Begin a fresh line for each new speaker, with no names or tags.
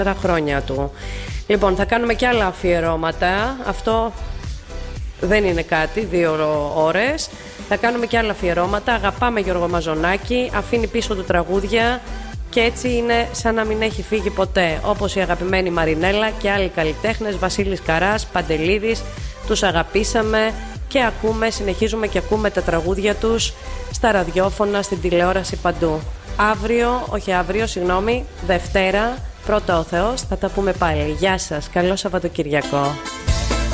χρόνια του. Λοιπόν, θα κάνουμε και άλλα αφιερώματα. Αυτό δεν είναι κάτι, 2 ώρες. Θα κάνουμε και άλλα αφιερώματα. Αγαπάμε Γιώργο Μαζονάκη, αφήνει πίσω του τραγούδια και έτσι είναι σαν να μην έχει φύγει ποτέ. Όπως η αγαπημένη Μαρινέλα και άλλοι καλλιτέχνες, Βασίλης Καράς, Παντελίδης, τους αγαπήσαμε και συνεχίζουμε και ακούμε τα τραγούδια τους στα ραδιόφωνα, στην τηλεόραση, παντού. Δευτέρα, πρώτα ο Θεός, θα τα πούμε πάλι. Γεια σας, καλό Σαββατοκυριακό.